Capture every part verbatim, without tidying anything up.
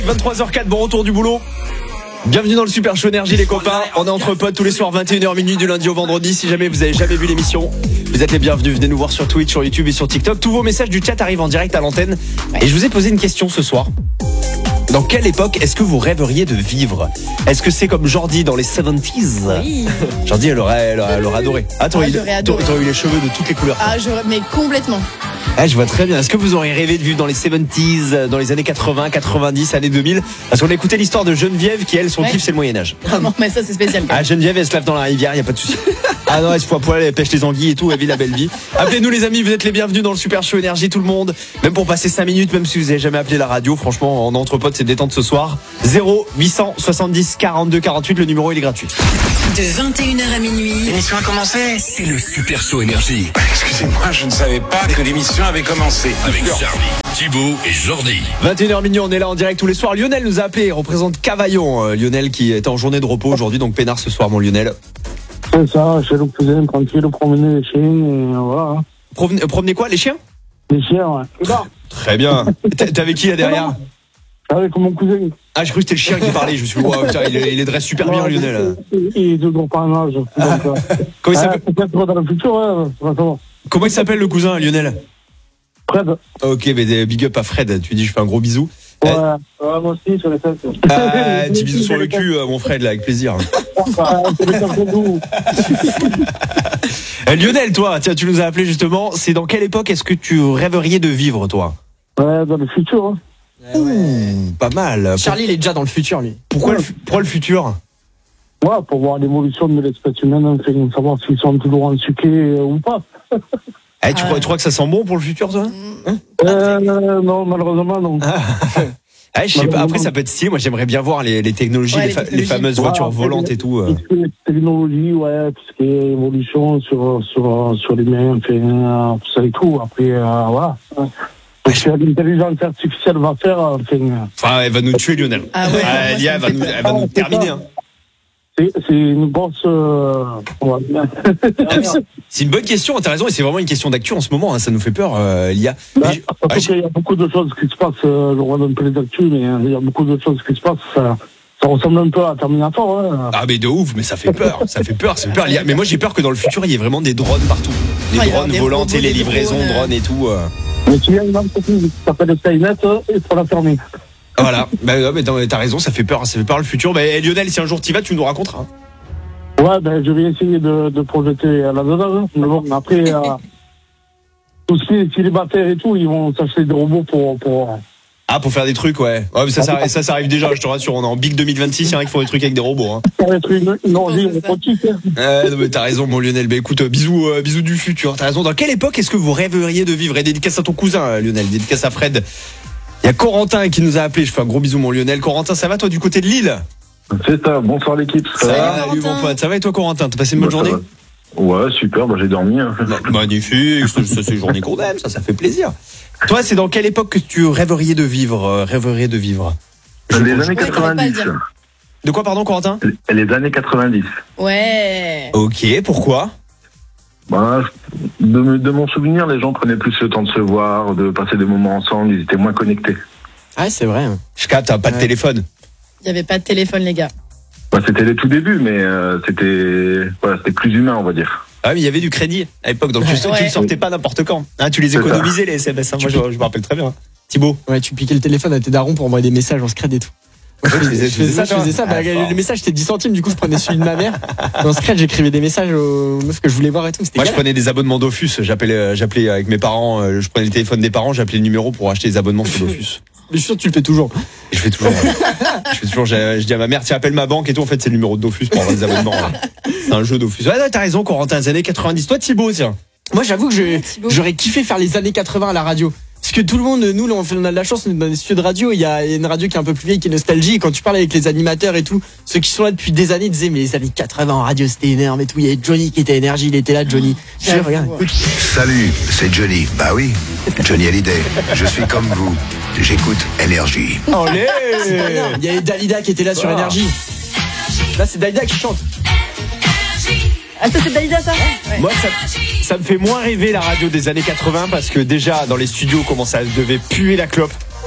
vingt-trois heures quatre, bon retour du boulot. Bienvenue dans le Super Show Énergie les copains. On est entre potes tous les soirs vingt et une heures minuit du lundi au vendredi. Si jamais vous avez jamais vu l'émission, vous êtes les bienvenus. Venez nous voir sur Twitch, sur YouTube et sur TikTok. Tous vos messages du chat arrivent en direct à l'antenne. Et je vous ai posé une question ce soir. Dans quelle époque est-ce que vous rêveriez de vivre? Est-ce que c'est comme Jordi dans les soixante-dix? Oui. Jordi, elle aurait, elle aurait, elle aurait adoré. Ah, t'aurais, ah, j'aurais adoré. T'aurais eu les cheveux de toutes les couleurs. Ah, j'aurais, mais complètement. Ah, je vois très bien. Est-ce que vous auriez rêvé de vivre dans les soixante-dix, dans les années quatre-vingts, quatre-vingt-dix, années deux mille? Parce qu'on a écouté l'histoire de Geneviève qui, elle, son ouais. kiff, c'est le Moyen-Âge. Ah non, mais ça, c'est spécial. Ah, Geneviève, elle se lave dans la rivière, y a pas de souci. Ah non, elle se fout à poil, elle pêche les anguilles et tout, elle vit la belle vie. Appelez-nous les amis, vous êtes les bienvenus dans le Super Show Énergie, tout le monde. Même pour passer cinq minutes, même si vous avez jamais appelé la radio, franchement, en entre potes, c'est détente ce soir. zéro huit cent soixante-dix quarante-deux quarante-huit, le numéro il est gratuit. De vingt et une heures à minuit. L'émission a commencé. C'est le Super Show Énergie. Excusez-moi, je ne savais pas que l'émission avait commencé. Avec Charlie, Thibaut et Jordi. vingt et une heures minuit, on est là en direct tous les soirs. Lionel nous a appelé, il représente Cavaillon. Euh, Lionel qui est en journée de repos aujourd'hui, donc peinard ce soir, mon Lionel. C'est ça, chez le cousin, tranquille, promener les chiens, et voilà. Promener, promener quoi, les chiens? Les chiens, ouais. Très bien. T'es avec qui là derrière? Avec mon cousin. Ah, j'ai cru que c'était le chien qui parlait. Je me suis dit, wow, putain, il, il les dresse super bien, Lionel. Il est toujours pas en âge. Ah. Donc, Comment il s'appelle? Euh, peut-être dans le futur, hein, ça va savoir. Comment il s'appelle le cousin, Lionel? Fred. Ok, mais big up à Fred. Tu dis, je fais un gros bisou. Ouais, euh, ouais moi aussi, sur les têtes. Ah, petit bisou sur le cul, mon Fred, là, avec plaisir. Lionel, toi, tiens, tu nous as appelé justement. C'est dans quelle époque est-ce que tu rêveriez de vivre, toi? Ouais, dans le futur. Hein. Ouais, ouais. Mmh, pas mal. Charlie, il est déjà dans le futur, lui. Pourquoi, ouais. le, pourquoi le futur? Ouais, pour voir l'évolution de l'espèce humaine, enfin, savoir s'ils sont toujours en sucé euh, ou pas. Eh, tu, ah, crois, tu crois que ça sent bon pour le futur, toi? hein euh, Non, malheureusement, non. Ah. Ah, je sais pas. Après, ça peut être stylé. Moi, j'aimerais bien voir les, les, technologies, ouais, les, fa- les, technologies, les fameuses ouais, voitures volantes les, et tout. Euh. Les technologies, ouais, tout ce qui est évolution sur, sur, sur les mains, enfin, tout ça et tout. Après, euh, voilà. Parce que l'intelligence artificielle va faire, enfin. Enfin, elle va nous tuer, Lionel. Ah ouais. Ah, Lia, elle va nous, elle va nous terminer, hein. C'est, c'est une grosse. Euh... c'est une bonne question, t'as raison, et c'est vraiment une question d'actu en ce moment, hein, ça nous fait peur, euh, Lia. Bah, mais, ah, il y a beaucoup de choses qui se passent, euh, je regarde un peu les actus, mais euh, il y a beaucoup de choses qui se passent, ça, ça ressemble un peu à Terminator. Hein. Ah, mais de ouf, mais ça fait peur, ça fait peur, ça fait peur. Lia. Mais moi j'ai peur que dans le futur, il y ait vraiment des drones partout. Des ah, drones volants, et les livraisons de drones et tout. Euh. Mais tu viens une entreprise qui s'appelle Skynet, il faut la fermer. Voilà, bah, mais t'as raison, ça fait peur, ça fait peur le futur. Bah, Lionel, si un jour t'y vas, tu nous raconteras. Ouais, ben je vais essayer de, de projeter là-dedans. Mais bon, après, euh, tout ce qui est célibataire et tout, ils vont s'acheter des robots pour, pour. Ah, pour faire des trucs, ouais. Ouais, mais ça, ça, ça, ça arrive déjà, je te rassure. On est en Big deux mille vingt-six, c'est vrai qu'il faut des trucs avec des robots. Hein. Ça va être une, une orgie robotique. Euh, non, mais t'as raison, mon Lionel. Bah écoute, bisous, euh, bisous du futur. T'as raison. Dans quelle époque est-ce que vous rêveriez de vivre? Et dédicace à ton cousin, Lionel. Dédicace à Fred. Il y a Corentin qui nous a appelé. Je fais un gros bisou, mon Lionel. Corentin, ça va toi du côté de Lille? C'est ça, bonsoir l'équipe. Ça, ça va, salut mon pote. Ça va et toi, Corentin? T'as passé une bonne bah, journée? Ouais, super, bah, j'ai dormi. Hein. Magnifique, c'est une journée qu'on aime, ça, ça fait plaisir. Toi, c'est dans quelle époque que tu rêveriez de vivre euh, Rêverais de vivre? Les années quatre-vingt-dix. De quoi, pardon, Corentin? Les années quatre-vingt-dix. Ouais. Ok, pourquoi? Bah, de, de mon souvenir, les gens prenaient plus le temps de se voir, de passer des moments ensemble, ils étaient moins connectés. Ah, c'est vrai. Je capte, t'as pas ouais. de téléphone. Il n'y avait pas de téléphone, les gars. Bah, c'était les tout débuts, mais euh, c'était, voilà, c'était plus humain, on va dire. Ah, mais il y avait du crédit à l'époque, donc ouais. tu, tu ne sortais pas n'importe quand. Hein, tu les économisais, les S M S. Hein. Moi, je, je me rappelle très bien. Thibaut. Ouais, tu piquais le téléphone à tes darons pour envoyer des messages en scred et tout. Moi, je, faisais, je faisais ça, je faisais ça. Bah, ah, le message c'était dix centimes, du coup je prenais celui de ma mère. Dans Scred, j'écrivais des messages aux meufs que je voulais voir et tout. C'était Moi, galère. Je prenais des abonnements Dofus. J'appelais, j'appelais avec mes parents. Je prenais le téléphone des parents, j'appelais le numéro pour acheter des abonnements sur Dofus. Mais je suis sûr que tu le fais toujours. Je fais toujours. je fais toujours. Je dis à ma mère, tiens, appelle ma banque et tout. En fait, c'est le numéro de Dofus pour avoir des abonnements. C'est un jeu Dofus. Ouais, t'as raison, Corentin, les années quatre-vingt-dix. Toi, Thibaut, tiens. Moi, j'avoue que je, j'aurais kiffé faire les années quatre-vingts à la radio. Parce que tout le monde, nous, on, fait, on a de la chance, on est dans des studios de radio, il y a une radio qui est un peu plus vieille, qui est Nostalgie, et quand tu parles avec les animateurs et tout, ceux qui sont là depuis des années, ils disaient, mais les années quatre-vingts en radio, c'était énorme et tout, il y avait Johnny qui était énergie, il était là, Johnny. Je dis, regarde, écoute. Salut, c'est Johnny. Bah oui, Johnny Hallyday. Je suis comme vous. J'écoute Énergie. Allez, il y avait Dalida qui était là sur Énergie. Là, c'est Dalida qui chante. Ah, ça c'est Dalida, ça ouais. Moi, ça, ça me fait moins rêver la radio des années quatre-vingts parce que déjà, dans les studios, comment ça devait puer la clope.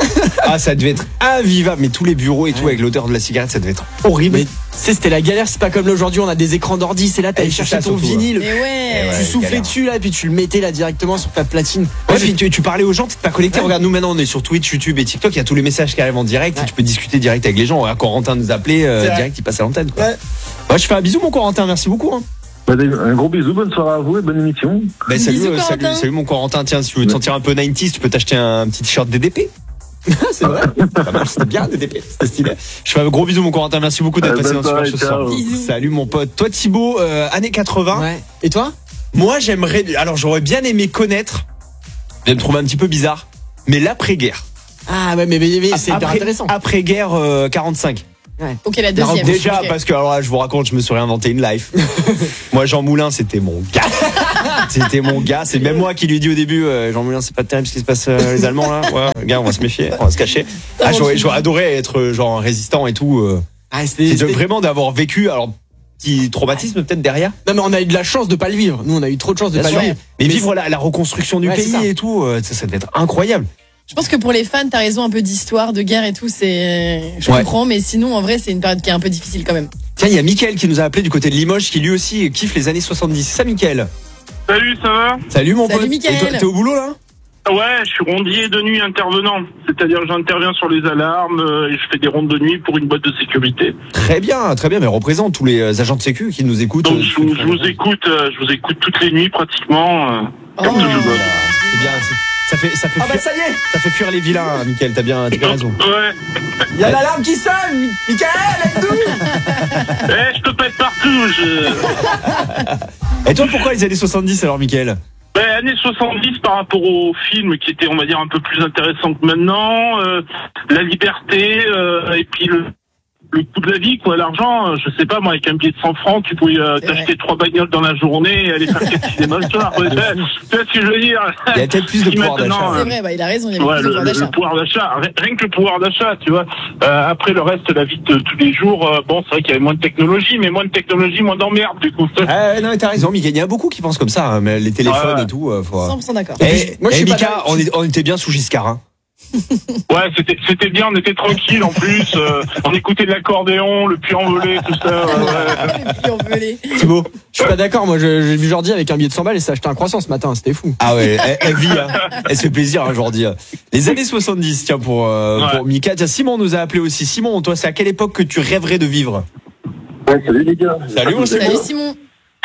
Ah, ça devait être invivable, mais tous les bureaux et tout avec l'odeur de la cigarette, ça devait être horrible. Mais tu sais, c'était la galère, c'est pas comme là aujourd'hui, on a des écrans d'ordi, c'est là, t'allais c'est chercher ça, ton surtout, vinyle, Mais ouais. tu Ouais, soufflais galère. dessus là, et puis tu le mettais là directement sur ta platine. Ouais, Moi, puis j'ai- tu, tu parlais aux gens, t'es pas connecté. Regarde, nous maintenant on est sur Twitch, YouTube et TikTok, il y a tous les messages qui arrivent en direct et Ouais. tu peux discuter direct avec les gens. Regarde, Corentin nous appelait euh, C'est vrai. direct, il passe à l'antenne. Quoi. Ouais. Ouais, je fais un bisou mon Corentin, merci beaucoup. Hein. Bah, un gros bisou, bonne soirée à vous et bonne émission. Bah, salut, Bisous, euh, salut, Corentin. salut mon Corentin. Tiens, si tu veux te sentir un peu nineties, tu peux t'acheter un petit t-shirt D D P. c'est vrai. Pas mal, c'était bien D D P, c'était stylé. Je fais un gros bisou mon Corentin, merci beaucoup d'être Euh, passé dans bonne le Super soirée, Show ce soir. ciao. Bisous. Salut mon pote. Toi Thibaut, euh, années quatre-vingts. Ouais. Et toi? Moi j'aimerais, alors j'aurais bien aimé connaître, je vais me trouver un petit peu bizarre, mais l'après-guerre. Ah ouais, mais, mais, mais c'est hyper Après- intéressant. Après-guerre euh, quarante-cinq. Ok, la deuxième. Déjà, Ok. parce que alors là, je vous raconte, je me suis réinventé une life. Moi, Jean Moulin, c'était mon gars. C'était mon gars. C'est même moi qui lui ai dit au début, euh, Jean Moulin, c'est pas terrible ce qui se passe euh, les Allemands là. Ouais, gars, on va se méfier, on va se cacher. Ah, j'aurais, j'aurais adoré être euh, genre résistant et tout. Euh. Ah, c'était- C'est de- c'était- vraiment d'avoir vécu, alors petit traumatisme peut-être derrière. Non, mais on a eu de la chance de pas le vivre. Nous, on a eu trop de chance de Bien pas sûr. le vivre. Mais vivre la, la reconstruction du Ouais, c'est pays ça. et tout, euh, ça, ça devait être incroyable. Je pense que pour les fans, t'as raison, un peu d'histoire, de guerre et tout, c'est. Je Ouais. comprends, mais sinon, en vrai, c'est une période qui est un peu difficile quand même. Tiens, il y a Mickaël qui nous a appelé du côté de Limoges, qui lui aussi kiffe les années soixante-dix. C'est ça, Mickaël? Salut, ça va? Salut mon Salut, pote. Mickaël. Et toi, t'es au boulot là? Ouais, je suis rondier de nuit intervenant. C'est-à-dire que j'interviens sur les alarmes euh, et je fais des rondes de nuit pour une boîte de sécurité. Très bien, très bien, mais représente tous les euh, agents de sécu qui nous écoutent. Donc Euh, je, vous- je vous écoute, euh, je vous écoute toutes les nuits pratiquement. euh, Oh. Comme je bosse. C'est bien, c'est- ça fait, ça fait Ah bah fuir, ça y est, ça fait fuir les vilains, hein, Mickaël, t'as bien, t'as bien raison. Ouais. il y a l'alarme qui sonne. Michael, aide-nous. Eh, je te pète partout. Je... Et toi, pourquoi les années soixante-dix alors, Mickaël? Ben, années soixante-dix par rapport aux films qui étaient, on va dire, un peu plus intéressants que maintenant. euh, la liberté euh, et puis le, le coût de la vie, quoi, l'argent. euh, Je sais pas, moi, avec un billet de cent francs, tu pouvais euh, C'est t'acheter trois bagnoles dans la journée et aller faire quatre cinémas le soir. Ouais, tu vois tu vois ce que je veux dire? Il y a peut-être plus de Qui pouvoir maintenant, d'achat. C'est vrai, bah, il a raison, il y avait Ouais, plus de le, pouvoir le- d'achat. le pouvoir d'achat, rien que le pouvoir d'achat, tu vois. Euh, après le reste, la vie de tous les jours, euh, bon, c'est vrai qu'il y avait moins de technologie, mais moins de technologie, moins d'emmerde, du coup. Ah, non, mais t'as raison, Mickaël. Il y a beaucoup qui pensent comme ça, hein, mais les téléphones Ouais. et tout. Euh, faut... cent pour cent d'accord. Eh, Moi, je eh, suis pas Mika, d'accord. on, est- on était bien sous Giscard. Hein. Ouais, c'était, c'était bien, on était tranquille en plus, euh, on écoutait de l'accordéon, le puits envolé, tout ça. ouais, ouais. Et puis on veut Thibaut. Je suis pas d'accord. Moi, je- j'ai vu Jordi avec un billet de cent balles et s'est acheté un croissant ce matin. C'était fou. Ah ouais, elle, elle vit, hein. Elle se fait plaisir aujourd'hui. Les années soixante-dix, tiens, pour, euh, Ouais. pour Mika. Tiens, Simon nous a appelé aussi. Simon, toi, c'est à quelle époque que tu rêverais de vivre? Ouais, salut les gars. Salut, mon Simon. Salut Simon.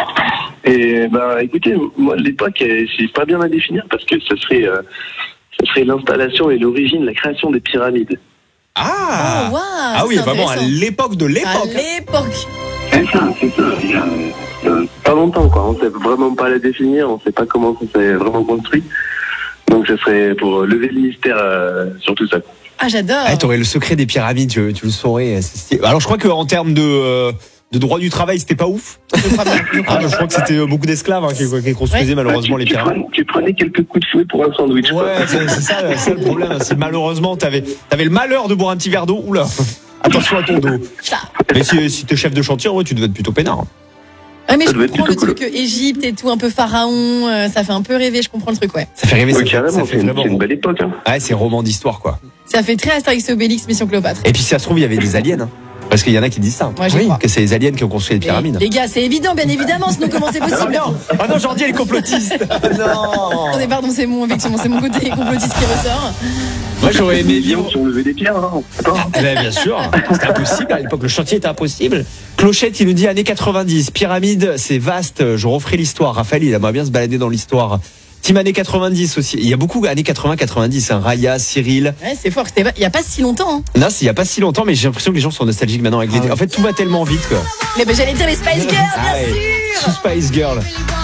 Et bah écoutez, moi l'époque, euh, c'est pas bien à définir parce que ce serait, euh, ce serait l'installation et l'origine, la création des pyramides. Ah, Oh, waouh, ah ça, oui, c'est vraiment à intéressant. l'époque de À l'époque. l'époque. C'est ça, c'est ça. Il y a, euh, pas longtemps quoi. On sait vraiment pas la définir, on sait pas comment ça s'est vraiment construit. Donc ce serait pour lever le mystère euh, sur tout ça. Ah, j'adore. Ah, t'aurais le secret des pyramides, tu, tu le saurais. c'est stylé. Alors, je crois qu'en termes de, euh, de droit du travail, c'était pas ouf. Je crois bien, je crois Ah, bien. je crois que c'était beaucoup d'esclaves hein, qui, qui construisaient Ouais. malheureusement tu, les tu pyramides. prenais, tu prenais quelques coups de fouet pour un sandwich. quoi. Ouais, c'est c'est ça, c'est ça le problème. C'est malheureusement, t'avais avais le malheur de boire un petit verre d'eau. Oula, attention à ton dos. Ça. Mais si, si t'es chef de chantier, ouais, tu devais être plutôt peinard. Ah, mais Ça je doit être comprends le plutôt truc euh, Égypte et tout, un peu pharaon, euh, ça fait un peu rêver, je comprends le truc, ouais. Ça fait rêver, Ouais, ça, fait- carrément, ça c'est fait une, vraiment. c'est une belle époque. Hein. Ouais, c'est roman d'histoire, quoi. Ça fait très Astérix et Obélix, Mission Cléopâtre. Et puis, si ça se trouve, il y avait des aliens. Hein. Parce qu'il y en a qui disent ça. Moi, j'y oui, crois. que c'est les aliens qui ont construit les Mais, pyramides. les gars, c'est évident, bien évidemment, sinon comment c'est possible? Ah non, Jordi, elle est complotiste. non. Attendez, pardon, c'est mon, effectivement, c'est mon côté complotiste qui ressort. Moi, j'aurais aimé vivre. Si on levait des pierres, hein, on sait pas. Eh ben, bien sûr, c'était impossible à l'époque, le chantier était impossible. Clochette, il nous dit années quatre-vingt-dix, pyramide, c'est vaste, je referai l'histoire. Raphaël, il aimerait bien se balader dans l'histoire. Team années quatre-vingt-dix aussi, il y a beaucoup années quatre-vingts quatre-vingt-dix, hein. Raya, Cyril. Ouais, c'est fort, c'était pas- il y a pas si longtemps, hein. Non, c'est il y a pas si longtemps, mais j'ai l'impression que les gens sont nostalgiques maintenant avec l'été. En fait, tout va tellement vite, quoi. Mais ben, j'allais dire les Spice Girls, bien Ah ouais. sûr. Sous Spice Girl.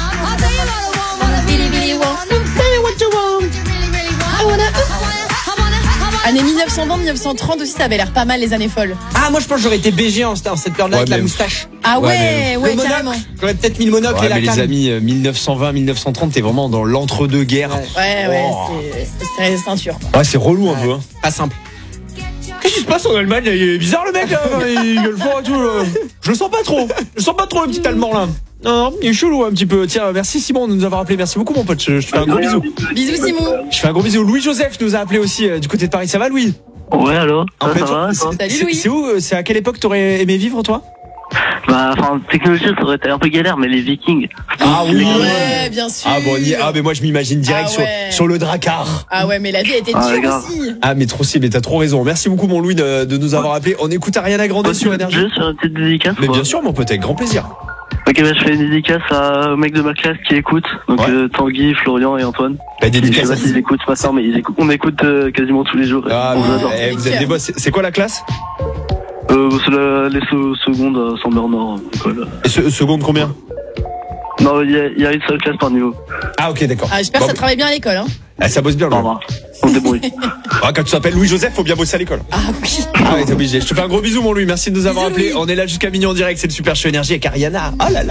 Billy, Billy, want some, say what you want. I wanna- Années mille neuf cent vingt mille neuf cent trente aussi, ça avait l'air pas mal, les années folles. Ah, moi, je pense que j'aurais été B G en, en cette période-là Ouais, avec la mais- moustache. Ah Ouais, ouais, mais- ouais, le monocle. carrément. J'aurais peut-être mis le monocle Ouais, et la mais les canne. amis, euh, mille neuf cent vingt mille neuf cent trente, t'es vraiment dans l'entre-deux-guerres. Ouais. Ouais, ouais, Oh. c'est- c'est ceinture, quoi. Ouais, c'est relou un peu. Hein. Pas simple. Qu'est-ce qui se passe en Allemagne? Il est bizarre le mec là, il gueule fort et tout. Là. Je le sens pas trop. Je le sens pas trop le petit Allemand là. Non, non, il est chelou un petit peu. Tiens, merci Simon de nous avoir appelé. Merci beaucoup mon pote. Je, je te fais un gros bisou. Bisous Simon. Je fais un gros bisou. Louis Joseph nous a appelé aussi euh, du côté de Paris. Ça va Louis? Ouais, allô. En Ça, pleine ça va, forme. toi Salut, Louis. C'est où? C'est à quelle époque t'aurais aimé vivre toi? Bah, enfin, technologie, ça aurait été un peu galère, mais les Vikings. Ah oui. Ouais, bien sûr. Ah bon, on y- ah mais moi je m'imagine direct Ah sur, ouais. sur le Drakkar. Ah ouais, mais la vie a été Ah, dure grave. aussi. Ah mais trop si, mais t'as trop raison. Merci beaucoup mon Louis de, de nous avoir appelé. On écoute Ariana Grande sur Énergie. Juste sur une petite dédicace. Mais quoi. bien sûr mon pote, avec grand plaisir. Ok, bah, je fais une dédicace à, aux mecs de ma classe qui écoutent. Donc, Ouais. euh, Tanguy, Florian et Antoine. La Je sais dédicace pas à s'ils écoutent maintenant, mais ils écoutent, on écoute euh, quasiment tous les jours. Ah, on vous mais, adore. eh, vous êtes des boss. C'est- C'est quoi la classe? Euh, c'est la- les se- secondes à Saint-Bernard, l'école. Et se- Seconde combien? Non, il y, a- il y a une seule classe par niveau. Ah ok d'accord. Ah, j'espère Bon, que ça travaille bien à l'école. Hein. ah, ça bosse bien le Au gars. revoir. On se débrouille. Ah, quand tu t'appelles Louis Joseph, faut bien bosser à l'école. Ah oui. Ah ouais, t'es obligé. Je te fais un gros bisou mon Louis. Merci de nous avoir Bisous, appelé. Louis. On est là jusqu'à minuit en direct. C'est le Super Show Énergie avec Ariana. Oh là là.